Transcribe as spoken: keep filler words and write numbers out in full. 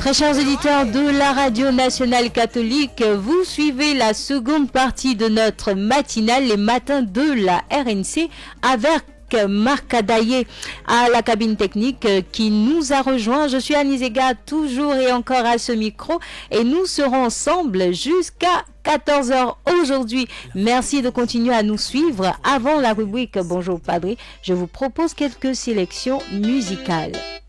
Très chers auditeurs de la Radio Nationale Catholique, vous suivez la seconde partie de notre matinale, les matins de la R N C, avec Marc Adaye à la cabine technique qui nous a rejoint. Je suis Annie Zega, toujours et encore à ce micro, et nous serons ensemble jusqu'à quatorze heures aujourd'hui. Merci de continuer à nous suivre. Avant la rubrique Bonjour Padre, je vous propose quelques sélections musicales.